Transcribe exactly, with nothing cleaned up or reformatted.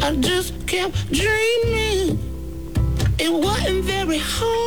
I just kept dreaming. It wasn't very hard.